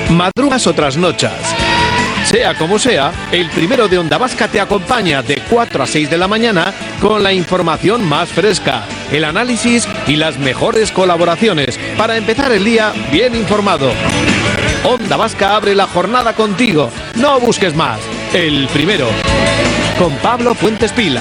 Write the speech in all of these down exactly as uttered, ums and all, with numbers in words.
madrugas o trasnochas. Sea como sea, el primero de Onda Vasca te acompaña de cuatro a seis de la mañana con la información más fresca, el análisis y las mejores colaboraciones para empezar el día bien informado. Onda Vasca abre la jornada contigo. No busques más. El primero. Con Pablo Fuentes Pila.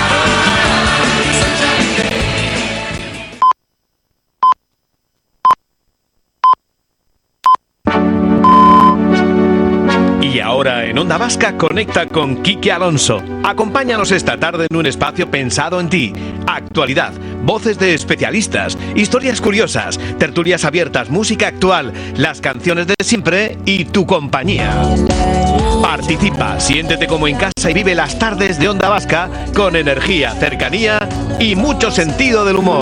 Y ahora en Onda Vasca conecta con Quique Alonso. Acompáñanos esta tarde en un espacio pensado en ti. Actualidad, voces de especialistas, historias curiosas, tertulias abiertas, música actual, las canciones de siempre y tu compañía. Participa, siéntete como en casa y vive las tardes de Onda Vasca con energía, cercanía y mucho sentido del humor.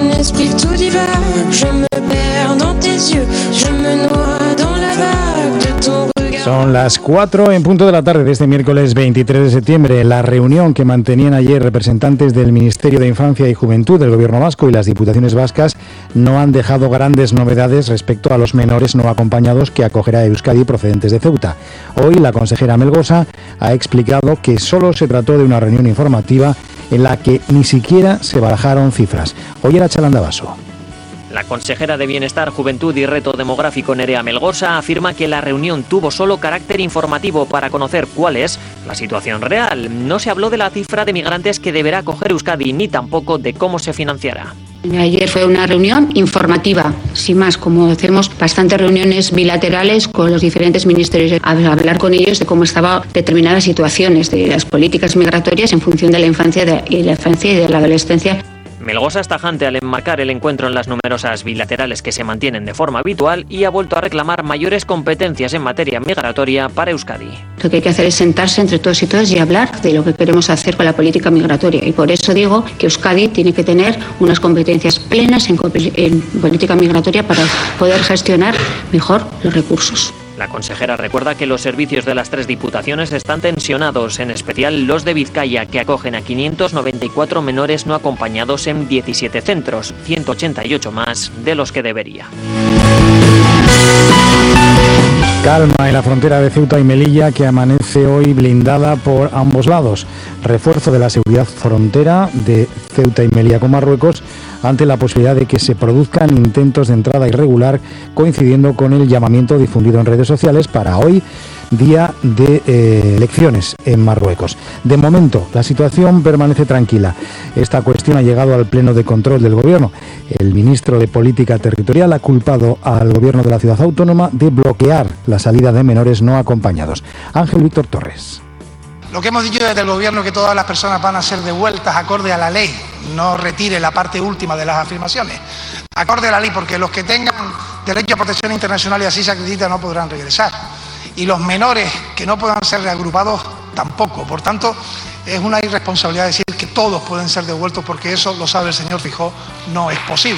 Son las cuatro en punto de la tarde de este miércoles veintitrés de septiembre. La reunión que mantenían ayer representantes del Ministerio de Infancia y Juventud del Gobierno vasco y las Diputaciones vascas no han dejado grandes novedades respecto a los menores no acompañados que acogerá Euskadi procedentes de Ceuta. Hoy la consejera Melgosa ha explicado que solo se trató de una reunión informativa en la que ni siquiera se barajaron cifras. Hoy era Chalanda Basso. La consejera de Bienestar, Juventud y Reto Demográfico, Nerea Melgosa, afirma que la reunión tuvo solo carácter informativo para conocer cuál es la situación real. No se habló de la cifra de migrantes que deberá acoger Euskadi, ni tampoco de cómo se financiará. Ayer fue una reunión informativa, sin más, como hacemos bastantes reuniones bilaterales con los diferentes ministerios, a hablar con ellos de cómo estaban determinadas situaciones de las políticas migratorias en función de la infancia de, y la infancia y de la adolescencia. Melgosa es tajante al enmarcar el encuentro en las numerosas bilaterales que se mantienen de forma habitual y ha vuelto a reclamar mayores competencias en materia migratoria para Euskadi. Lo que hay que hacer es sentarse entre todos y todas y hablar de lo que queremos hacer con la política migratoria. Y por eso digo que Euskadi tiene que tener unas competencias plenas en, en política migratoria para poder gestionar mejor los recursos. La consejera recuerda que los servicios de las tres diputaciones están tensionados, en especial los de Vizcaya, que acogen a quinientos noventa y cuatro menores no acompañados en diecisiete centros, ciento ochenta y ocho más de los que debería. Calma en la frontera de Ceuta y Melilla, que amanece hoy blindada por ambos lados. Refuerzo de la seguridad frontera de Ceuta y Melilla con Marruecos ante la posibilidad de que se produzcan intentos de entrada irregular, coincidiendo con el llamamiento difundido en redes sociales para hoy, día de eh, elecciones en Marruecos. De momento, la situación permanece tranquila. Esta cuestión ha llegado al pleno de control del Gobierno. El ministro de Política Territorial ha culpado al Gobierno de la ciudad autónoma de bloquear la salida de menores no acompañados. Ángel Víctor Torres. Lo que hemos dicho desde el Gobierno es que todas las personas van a ser devueltas acorde a la ley. No retire la parte última de las afirmaciones. Acorde a la ley, porque los que tengan derecho a protección internacional y así se acredita no podrán regresar. Y los menores que no puedan ser reagrupados tampoco. Por tanto, es una irresponsabilidad decir que todos pueden ser devueltos, porque eso, lo sabe el señor Feijóo, no es posible.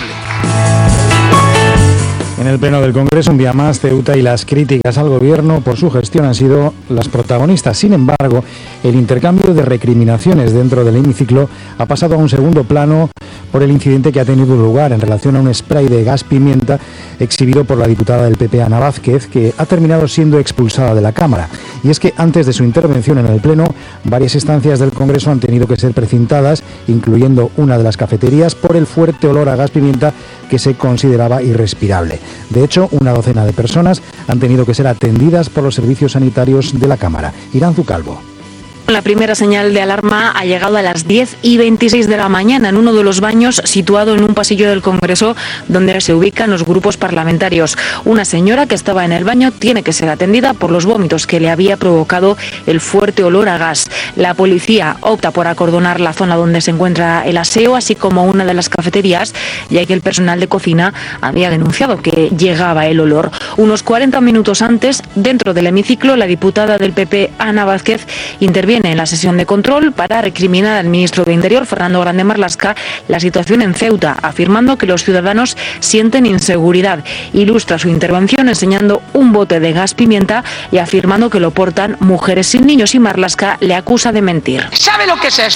En el pleno del Congreso, un día más, Ceuta y las críticas al Gobierno por su gestión han sido las protagonistas. Sin embargo, el intercambio de recriminaciones dentro del hemiciclo ha pasado a un segundo plano por el incidente que ha tenido lugar en relación a un spray de gas pimienta exhibido por la diputada del P P, Ana Vázquez, que ha terminado siendo expulsada de la Cámara. Y es que antes de su intervención en el pleno, varias estancias del Congreso han tenido que ser precintadas, incluyendo una de las cafeterías, por el fuerte olor a gas pimienta que se consideraba irrespirable. De hecho, una docena de personas han tenido que ser atendidas por los servicios sanitarios de la Cámara. Irán Zucalvo. La primera señal de alarma ha llegado a las diez y veintiséis de la mañana en uno de los baños situado en un pasillo del Congreso donde se ubican los grupos parlamentarios. Una señora que estaba en el baño tiene que ser atendida por los vómitos que le había provocado el fuerte olor a gas. La policía opta por acordonar la zona donde se encuentra el aseo, así como una de las cafeterías, ya que el personal de cocina había denunciado que llegaba el olor. Unos cuarenta minutos antes, dentro del hemiciclo, la diputada del P P, Ana Vázquez, interviene en la sesión de control para recriminar al ministro de Interior, Fernando Grande Marlaska, la situación en Ceuta, afirmando que los ciudadanos sienten inseguridad. Ilustra su intervención enseñando un bote de gas pimienta y afirmando que lo portan mujeres sin niños, y Marlaska le acusa de mentir. ¿Sabe lo que es esto?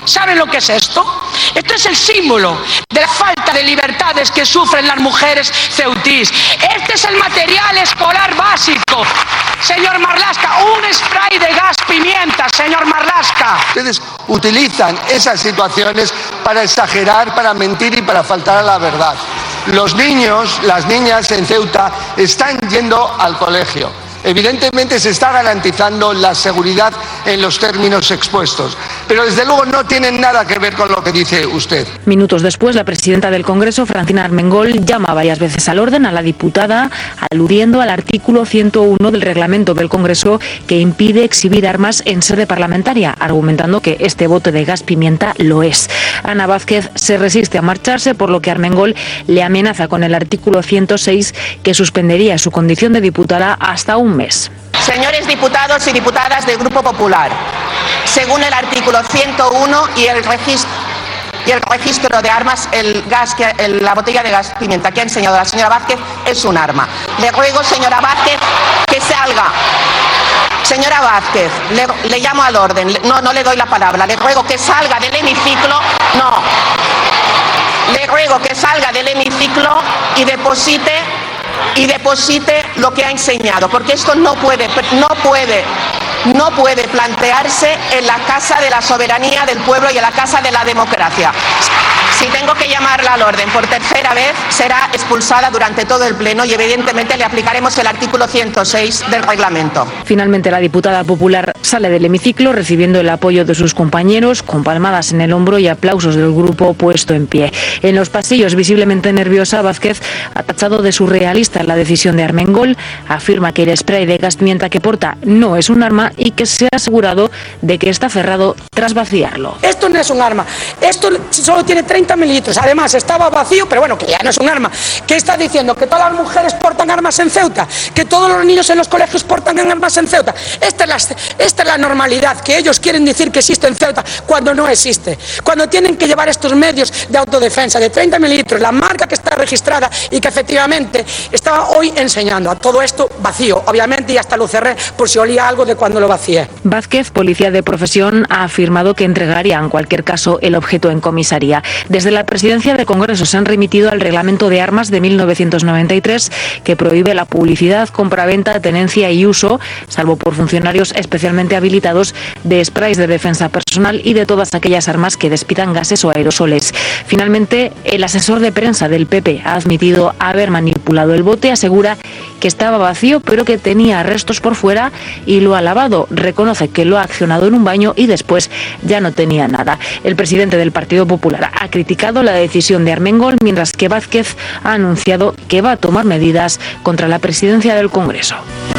¿Saben lo que es esto? Esto es el símbolo de la falta de libertades que sufren las mujeres ceutís. Este es el material escolar básico. Señor Marlaska, un spray de gas pimienta, señor Marlaska. Ustedes utilizan esas situaciones para exagerar, para mentir y para faltar a la verdad. Los niños, las niñas en Ceuta están yendo al colegio. Evidentemente se está garantizando la seguridad en los términos expuestos, pero desde luego no tienen nada que ver con lo que dice usted. Minutos después, la presidenta del Congreso, Francina Armengol, llama varias veces al orden a la diputada, aludiendo al artículo ciento uno del reglamento del Congreso que impide exhibir armas en sede parlamentaria, argumentando que este bote de gas pimienta lo es. Ana Vázquez se resiste a marcharse, por lo que Armengol le amenaza con el artículo ciento seis que suspendería su condición de diputada hasta un mes. Señores diputados y diputadas del Grupo Popular, según el artículo ciento uno y el registro y el registro de armas, el gas que, el, la botella de gas pimienta que ha enseñado la señora Vázquez es un arma. Le ruego, señora Vázquez, que salga. Señora Vázquez, le, le llamo al orden. No, no le doy la palabra. Le ruego que salga del hemiciclo. No. Le ruego que salga del hemiciclo y deposite y deposite lo que ha enseñado, porque esto no puede, no puede, no puede plantearse en la casa de la soberanía del pueblo y en la casa de la democracia. Si tengo que llamarla al orden por tercera vez, será expulsada durante todo el pleno y evidentemente le aplicaremos el artículo ciento seis del reglamento. Finalmente, la diputada popular sale del hemiciclo recibiendo el apoyo de sus compañeros, con palmadas en el hombro y aplausos del grupo puesto en pie. En los pasillos, visiblemente nerviosa, Vázquez ha tachado de surrealista la decisión de Armengol, afirma que el spray de gas pimienta que porta no es un arma y que se ha asegurado de que está cerrado tras vaciarlo. Esto no es un arma, esto solo tiene treinta mililitros, además estaba vacío, pero bueno, que ya no es un arma. ¿Qué está diciendo? ¿Que todas las mujeres portan armas en Ceuta? ¿Que todos los niños en los colegios portan armas en Ceuta? Esta es la, esta es la normalidad que ellos quieren decir que existe en Ceuta cuando no existe. Cuando tienen que llevar estos medios de autodefensa de treinta mililitros, la marca que está registrada y que efectivamente estaba hoy enseñando. A todo esto vacío, obviamente, y hasta lo cerré por si olía algo de cuando lo vacié. Vázquez, policía de profesión, ha afirmado que entregaría en cualquier caso el objeto en comisaría. Desde la presidencia del Congreso se han remitido al Reglamento de Armas de mil novecientos noventa y tres, que prohíbe la publicidad, compraventa, tenencia y uso, salvo por funcionarios especialmente habilitados, de sprays de defensa personal y de todas aquellas armas que despidan gases o aerosoles. Finalmente, el asesor de prensa del P P ha admitido haber manipulado el bote, asegura que estaba vacío pero que tenía restos por fuera y lo ha lavado. Reconoce que lo ha accionado en un baño y después ya no tenía nada. El presidente del Partido Popular ha criticado la decisión de Armengol, mientras que Vázquez ha anunciado que va a tomar medidas contra la presidencia del Congreso.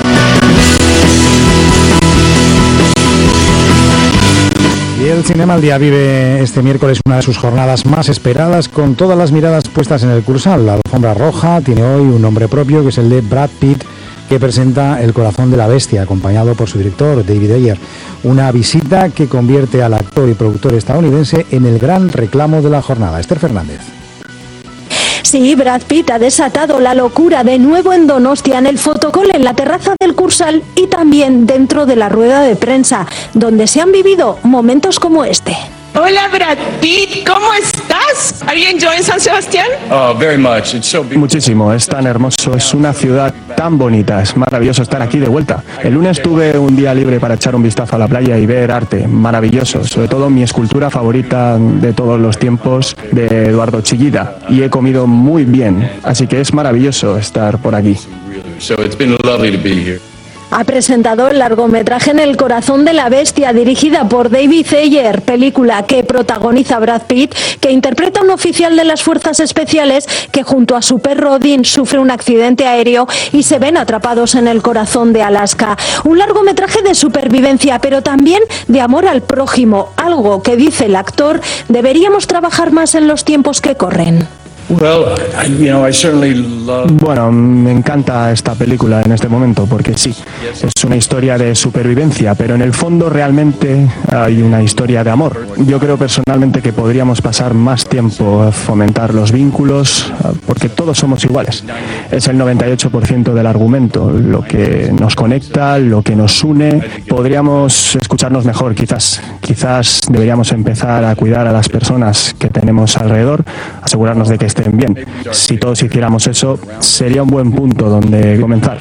Y el Cinema al Día vive este miércoles una de sus jornadas más esperadas, con todas las miradas puestas en el Cursal. La alfombra roja tiene hoy un nombre propio, que es el de Brad Pitt, que presenta El corazón de la bestia, acompañado por su director, David Ayer. Una visita que convierte al actor y productor estadounidense en el gran reclamo de la jornada. Esther Fernández. Sí, Brad Pitt ha desatado la locura de nuevo en Donostia, en el fotocall, en la terraza del Cursal y también dentro de la rueda de prensa, donde se han vivido momentos como este. Hola Brad Pitt, ¿cómo estás? Are you enjoying San Sebastián? Oh, very much. It's so Muchísimo, es tan hermoso, es una ciudad tan bonita, es maravilloso estar aquí de vuelta. El lunes tuve un día libre para echar un vistazo a la playa y ver arte, maravilloso, sobre todo mi escultura favorita de todos los tiempos, de Eduardo Chillida, y he comido muy bien, así que es maravilloso estar por aquí. So it's been lovely to be here. Ha presentado el largometraje En el corazón de la bestia, dirigida por David Ayer, película que protagoniza Brad Pitt, que interpreta a un oficial de las fuerzas especiales que junto a su perro Dean sufre un accidente aéreo y se ven atrapados en el corazón de Alaska. Un largometraje de supervivencia, pero también de amor al prójimo, algo que, dice el actor, deberíamos trabajar más en los tiempos que corren. Bueno, me encanta esta película en este momento porque sí, es una historia de supervivencia, pero en el fondo realmente hay una historia de amor. Yo creo personalmente que podríamos pasar más tiempo a fomentar los vínculos porque todos somos iguales. Es el noventa y ocho por ciento del argumento, lo que nos conecta, lo que nos une. Podríamos escucharnos mejor, quizás. Quizás deberíamos empezar a cuidar a las personas que tenemos alrededor, asegurarnos de que estén bien. Si todos hiciéramos eso, sería un buen punto donde comenzar.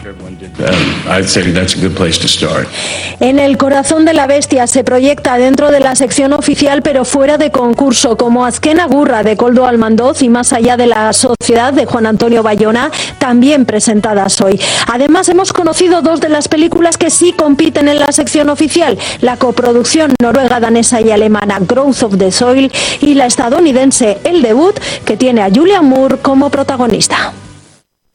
En El corazón de la bestia se proyecta dentro de la sección oficial pero fuera de concurso, como Azken Agurra de Koldo Almandoz y Más allá de la sociedad de Juan Antonio Bayona, también presentadas hoy. Además hemos conocido dos de las películas que sí compiten en la sección oficial, la coproducción noruega, danesa y alemana Growth of the Soil y la estadounidense El debut, que tiene a Julianne Moore como protagonista.